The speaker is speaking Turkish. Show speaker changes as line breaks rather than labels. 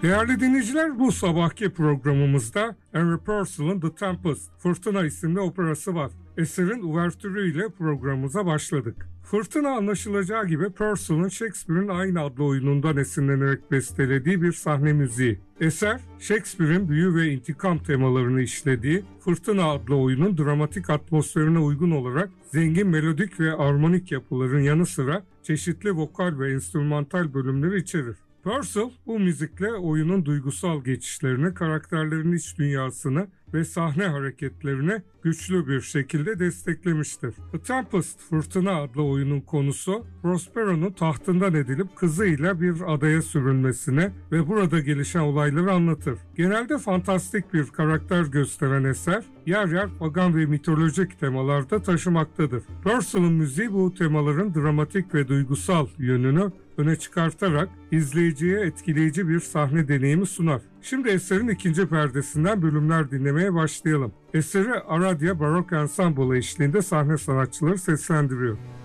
Değerli dinleyiciler, bu sabahki programımızda Henry Purcell'ın The Tempest, Fırtına isimli operası var. Eserin uvertürüyle programımıza başladık. Fırtına anlaşılacağı gibi Purcell'ın Shakespeare'in aynı adlı oyunundan esinlenerek bestelediği bir sahne müziği. Eser, Shakespeare'in büyü ve intikam temalarını işlediği Fırtına adlı oyunun dramatik atmosferine uygun olarak zengin melodik ve armonik yapıların yanı sıra çeşitli vokal ve enstrümantal bölümleri içerir. Purcell bu müzikle oyunun duygusal geçişlerini, karakterlerin iç dünyasını ve sahne hareketlerini güçlü bir şekilde desteklemiştir. The Tempest, Fırtına adlı oyunun konusu, Prospero'nun tahtından edilip kızıyla bir adaya sürülmesini ve burada gelişen olayları anlatır. Genelde fantastik bir karakter gösteren eser, yer yer pagan ve mitolojik temalarda taşımaktadır. Purcell'ın müziği bu temaların dramatik ve duygusal yönünü öne çıkartarak izleyiciye etkileyici bir sahne deneyimi sunar. Şimdi eserin ikinci perdesinden bölümler dinlemeye başlayalım. Eseri Aradia Barok Ensemble eşliğinde sahne sanatçıları seslendiriyor.